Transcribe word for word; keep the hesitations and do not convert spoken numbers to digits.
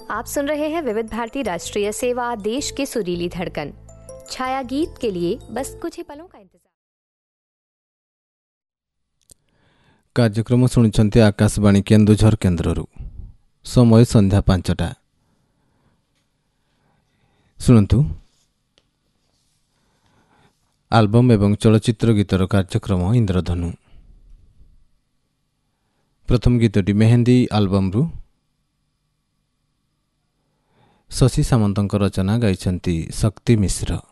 आप सुन रहे हैं विविध भारती राष्ट्रीय सेवा, देश की सुरीली धड़कन। छाया गीत के लिए बस कुछ ही पलों का इंतजार। कार्यक्रम शुणुंट आकाशवाणी केन्दुझर केन्द्ररू। समय संध्या पांचटा। शुणु आल्बम एवं चलचित्र गीतर कार्यक्रम इंद्रधनु। प्रथम गीतटी मेहेंदी आल्बमरू शशि सामंतଙ୍କ रचना गाइछन्ति शक्ति मिश्र।